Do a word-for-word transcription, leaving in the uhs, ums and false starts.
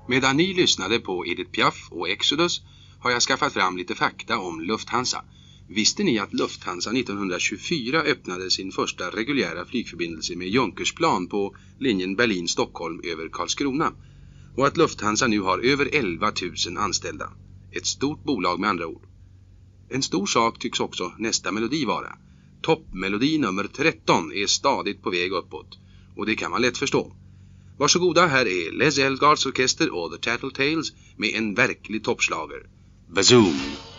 Medan ni lyssnade på Edith Piaf och Exodus har jag skaffat fram lite fakta om Lufthansa. Visste ni att Lufthansa nittonhundratjugofyra öppnade sin första reguljära flygförbindelse med Junkersplan på linjen Berlin-Stockholm över Karlskrona? Och att Lufthansa nu har över elva tusen anställda. Ett stort bolag med andra ord. En stor sak tycks också nästa melodi vara. Toppmelodi nummer tretton är stadigt på väg uppåt. Och det kan man lätt förstå. Varsågoda, här är Les Elgards orkester och The Tattletales med en verklig toppslager. Bazoom!